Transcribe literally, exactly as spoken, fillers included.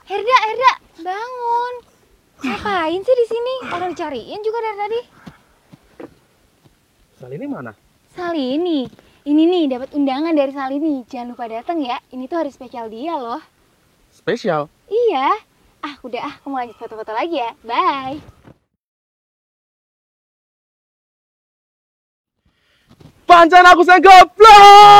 Herda, Herda, bangun. Ngapain sih di sini? Orang dicariin juga dari tadi. Salini mana? Salini. Ini nih dapat undangan dari Salini. Jangan lupa datang ya. Ini tuh hari spesial dia loh. Spesial? Iya. Ah, udah ah, kamu lanjut foto-foto lagi ya. Bye. Pancen aku sing goblok.